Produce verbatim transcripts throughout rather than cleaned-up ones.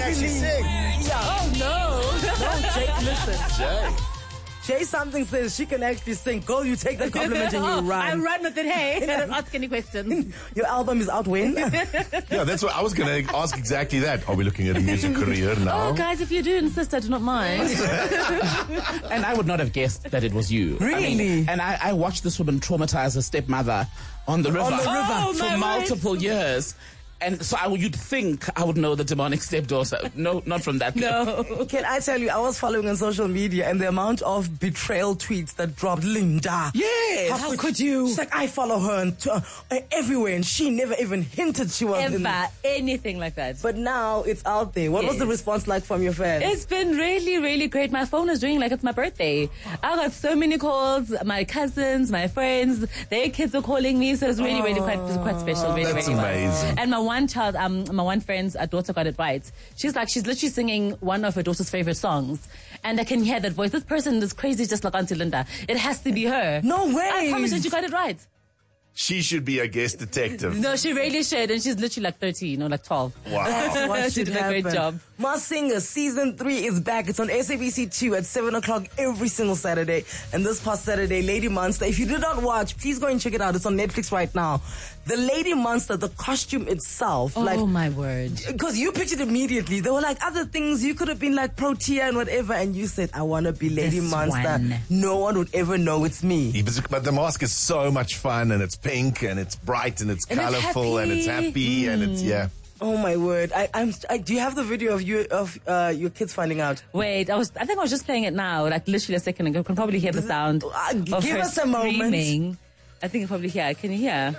actually sing. Yeah. Oh no. No, Jay, listen. Jay. Jay something says she can actually sing. Go, you take the compliment and you Oh, run. I run with it, hey. I don't ask any questions. Your album is out when? Yeah, that's what I was going to ask exactly that. Are we looking at a music career now? Oh, guys, if you do insist, I do not mind. And I would not have guessed that it was you. I Really? mean, and I, I watched this woman traumatize her stepmother on the river, the river. Oh, for my multiple years. And so I, you'd think I would know the demonic stepdaughter. No, not from that. No. Can I tell you, I was following on social media and the amount of betrayal tweets that dropped. Linda. Yes. How could you? She's like, I follow her and, uh, everywhere and she never even hinted she was in Ever. Anything like that. But now it's out there. What was Yes. the response like from your fans? It's been really, really great. My phone is ringing like it's my birthday. I got so many calls. My cousins, my friends, their kids are calling me. So it's really, really quite, quite special. Really, That's really amazing. Was. And my one child, um, my one friend's uh, daughter got it right. She's like, she's literally singing one of her daughter's favorite songs. And I can hear that voice. This person is crazy just like Auntie Linda. It has to be her. No way. I promise that you got it right. She should be a guest detective. No, she really should. And she's literally like thirteen or like twelve. Wow. That's what She should did a great happen. job. Masked Singer season three is back. It's on S A B C two at seven o'clock every single Saturday. And this past Saturday, Lady Monster. If you did not watch, please go and check it out. It's on Netflix right now. The Lady Monster, the costume itself, Oh like, my word. because you pictured immediately. There were like other things. You could have been like Protea and whatever. And you said, I want to be Lady This Monster. one. No one would ever know it's me. Yeah, but- But the mask is so much fun, and it's pink, and it's bright, and it's And it's colorful, and it's happy. happy, and it's, yeah. Oh my word. I, I'm, I, do you have the video of you, of uh, your kids finding out? Wait, I was. I think I was just playing it now, like literally a second ago. You can probably hear the sound Uh, of give her us a moment. screaming. I think you probably hear. Can you hear?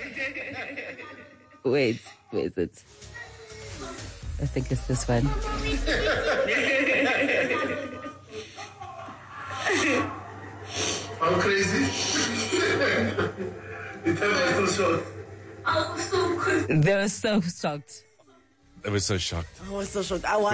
Wait, where is it? I think it's this one. I'm crazy. It happened so short. They were so shocked. I was so shocked. I was so shocked. I want